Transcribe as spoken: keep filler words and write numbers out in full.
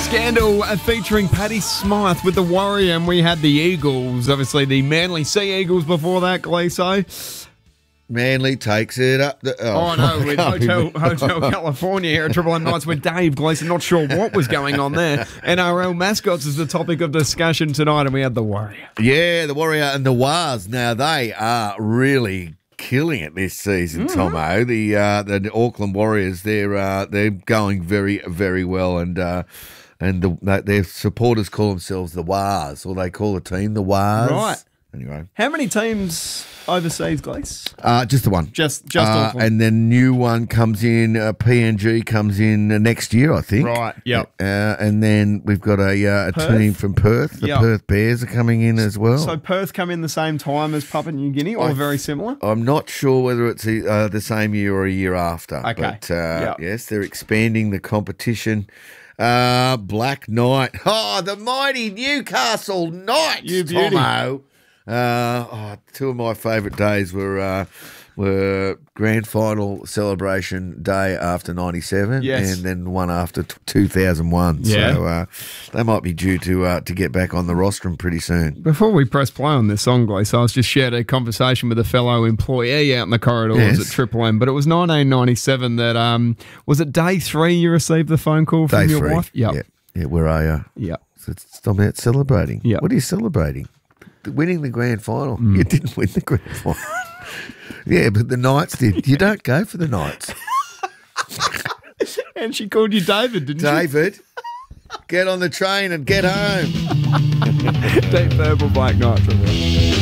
Scandal uh, featuring Paddy Smythe with the Warrior, and we had the Eagles, obviously the Manly Sea Eagles before that, Gleeso. Manly takes it up. The, oh, Oh, no, with I can't Hotel, be- Hotel California here at Triple M Nights with Dave Gleeson. Not sure what was going on there. N R L mascots is the topic of discussion tonight, and we had the Warrior. Yeah, the Warrior and the Wars. Now, they are really killing it this season, Mm-hmm. Tomo. The uh, the Auckland Warriors, they're uh, they're going very, very well, and uh, and the, their supporters call themselves the Wars, or they call the team the Wars. Right. Anyway, How many teams overseas, Glees? uh, just the one. Just, just Uh, Auckland. and then new one comes in. Uh, P N G comes in uh, next year, I think. Right, yep. Uh, and then we've got a uh, a Perth? team from Perth. The Yep. Perth Bears are coming in as well. So Perth come in the same time as Papua New Guinea, or I- very similar? I'm not sure whether it's uh, the same year or a year after. Okay. But uh, Yep. yes, they're expanding the competition. Uh, Black Knight. Oh, the mighty Newcastle Knights, You beauty. Tomo. Uh, oh, two of my favourite days were uh, were grand final celebration day after ninety-seven, Yes. and then one after t- two thousand one. Yeah. So uh, they might be due to uh, to get back on the rostrum pretty soon. Before we press play on this song, Glees, I was just shared a conversation with a fellow employee out in the corridors Yes. at Triple M, but it was nineteen ninety-seven that, um, was it day three you received the phone call from Day your three. wife? Yep. Yeah, yeah, where I uh, Yep. so it's- I'm out celebrating. Yeah. What are you celebrating? The- Winning the grand final. Mm. You didn't win the grand final. Yeah, but the Knights did. You don't go for the Knights. And she called you David, didn't David, get on the train and get home. she? Deep Purple Black Knight. Triple M.